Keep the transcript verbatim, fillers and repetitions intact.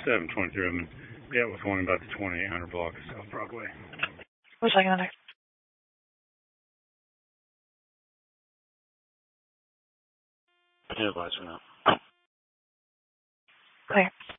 seven twenty-three. I'm in yeah, with one about the twenty-eight hundred block of South Broadway. One second, there. Yeah, advise for now. Okay.